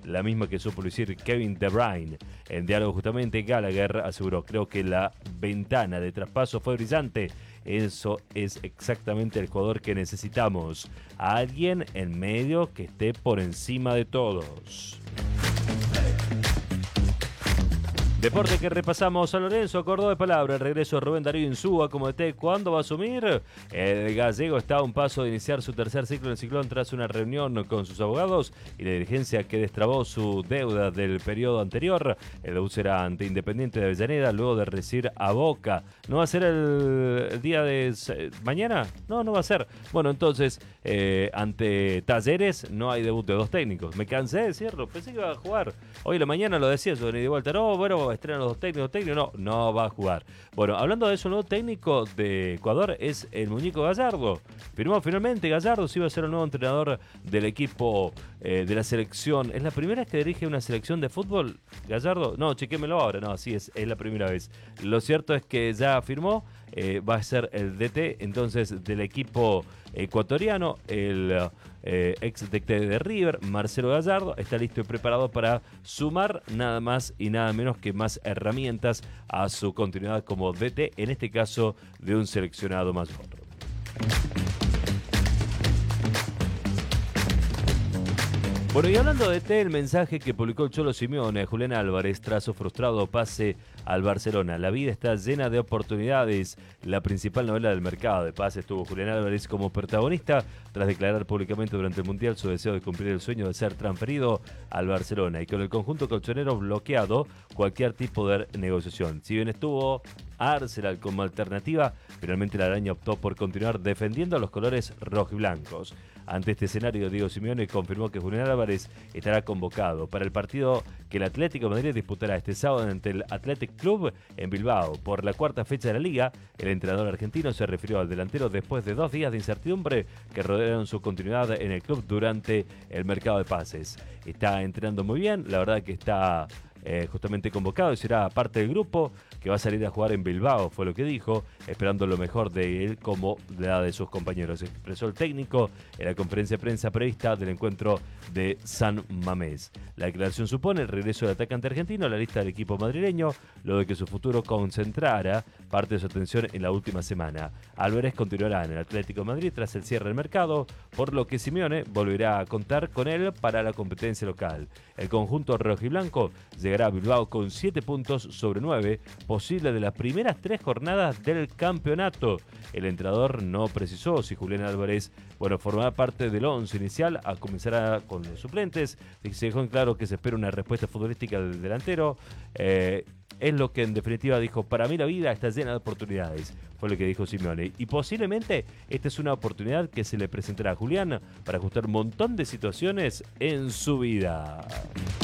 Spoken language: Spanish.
la misma que supo lucir Kevin De Bruyne. En diálogo justamente Gallagher aseguró: creo que la ventana de traspaso fue brillante. Eso es exactamente el jugador que necesitamos. A alguien en medio que esté por encima de todos. Deporte que repasamos. San Lorenzo acordó de palabra el regreso de Rubén Darío Insúa como DT. ¿Cuándo va a asumir? El gallego está a un paso de iniciar su tercer ciclo en el Ciclón tras una reunión con sus abogados y la dirigencia que destrabó su deuda del periodo anterior. El debut será ante Independiente de Avellaneda luego de recibir a Boca. ¿No va a ser el día de mañana? No va a ser. Bueno, entonces, ante Talleres no hay debut de dos técnicos. Me cansé de decirlo, pensé que iba a jugar. Hoy en la mañana lo decía yo, ni de vuelta. No, bueno, estrenan los dos técnicos, no va a jugar. Bueno, hablando de eso, el nuevo técnico de Ecuador es el muñeco Gallardo. Firmó finalmente Gallardo, sí va a ser el nuevo entrenador del equipo de la selección. ¿Es la primera vez que dirige una selección de fútbol, Gallardo? No, chequémelo ahora, no, sí, es la primera vez. Lo cierto es que ya firmó, va a ser el DT entonces del equipo ecuatoriano, el ex DT de River, Marcelo Gallardo, está listo y preparado para sumar nada más y nada menos que más herramientas a su continuidad como DT, en este caso de un seleccionado mayor. Bueno, y hablando de el mensaje que publicó el Cholo Simeone a Julián Álvarez tras su frustrado pase al Barcelona. La vida está llena de oportunidades. La principal novela del mercado de pases tuvo Julián Álvarez como protagonista tras declarar públicamente durante el Mundial su deseo de cumplir el sueño de ser transferido al Barcelona y con el conjunto colchonero bloqueado cualquier tipo de negociación. Si bien estuvo Arsenal como alternativa, finalmente la araña optó por continuar defendiendo los colores rojiblancos. Ante este escenario, Diego Simeone confirmó que Julián Álvarez estará convocado para el partido que el Atlético de Madrid disputará este sábado ante el Athletic Club en Bilbao. Por la cuarta fecha de la Liga, el entrenador argentino se refirió al delantero después de 2 días de incertidumbre que rodearon su continuidad en el club durante el mercado de pases. Está entrenando muy bien, la verdad que está justamente convocado y será parte del grupo que va a salir a jugar en Bilbao, fue lo que dijo, esperando lo mejor de él como la de sus compañeros. Expresó el técnico en la conferencia de prensa prevista del encuentro de San Mamés. La declaración supone el regreso del atacante argentino a la lista del equipo madrileño, luego de que su futuro concentrara parte de su atención en la última semana. Álvarez continuará en el Atlético de Madrid tras el cierre del mercado, por lo que Simeone volverá a contar con él para la competencia local. El conjunto rojiblanco llegará a Bilbao con 7 puntos sobre 9, posible de las primeras 3 jornadas del campeonato. El entrenador no precisó si Julián Álvarez formará parte del 11 inicial, a comenzar con los suplentes. Se dejó en claro que se espera una respuesta futbolística del delantero. Es lo que en definitiva dijo: para mí la vida está llena de oportunidades, fue lo que dijo Simeone, y posiblemente esta es una oportunidad que se le presentará a Julián para ajustar un montón de situaciones en su vida.